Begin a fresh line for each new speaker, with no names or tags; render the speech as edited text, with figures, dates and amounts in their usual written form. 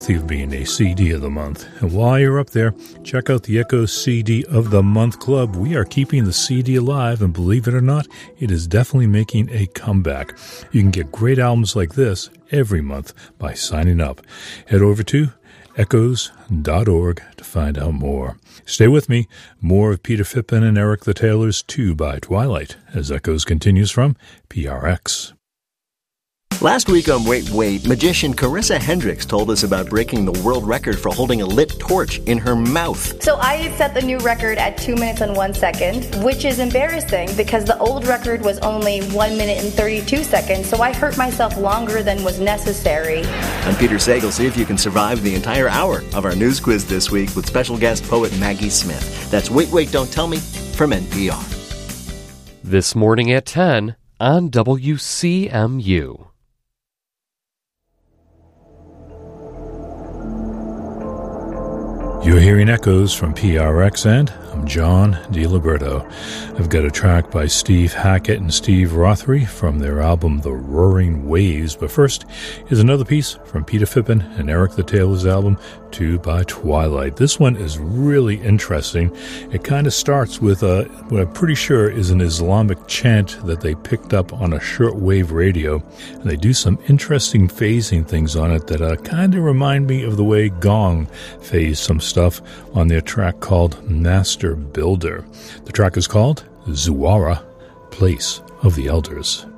Of being a CD of the month. And while you're up there, check out the Echo CD of the Month Club. We are keeping the CD alive, and believe it or not, it is definitely making a comeback. You can get great albums like this every month by signing up. Head over to echoes.org to find out more. Stay with me. More of Peter Phippen and Eric the Taylor's 2 by Twilight as Echoes continues from PRX.
Last week on Wait, Wait, magician Carissa Hendricks told us about breaking the world record for holding a lit torch in her mouth.
So I set the new record at 2 minutes and 1 second, which is embarrassing because the old record was only 1 minute and 32 seconds, so I hurt myself longer than was necessary.
I'm Peter Sagal. See if you can survive the entire hour of our news quiz this week with special guest poet Maggie Smith. That's Wait, Wait, Don't Tell Me from NPR.
This morning at 10 on WCMU.
You're hearing Echoes from PRX, and I'm John DiLiberto. I've got a track by Steve Hackett and Steve Rothery from their album The Roaring Waves. But first is another piece from Peter Phippen and Eric the Taylor's album 2 by Twilight. This one is really interesting. It kind of starts with what I'm pretty sure is an Islamic chant that they picked up on a shortwave radio. And they do some interesting phasing things on it that kind of remind me of the way Gong phased some stuff on their track called Master Builder. The track is called Zuwara, Place of the Elders.